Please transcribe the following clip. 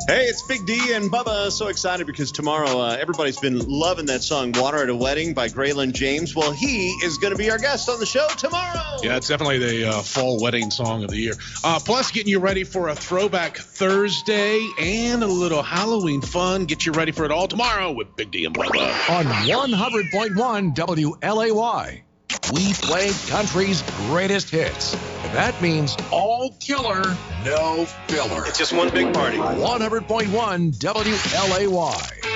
Hey, it's Big D and Bubba. So excited because tomorrow everybody's been loving that song Water at a Wedding by Graylin James. Well, he is going to be our guest on the show tomorrow. Yeah, it's definitely the fall wedding song of the year. Plus, getting you ready for a Throwback Thursday and a little Halloween fun. Get you ready for it all tomorrow with Big D and Bubba. On 100.1 WLAY, we play country's greatest hits. And that means all killer, no filler. It's just one big party. 100.1 WLAY.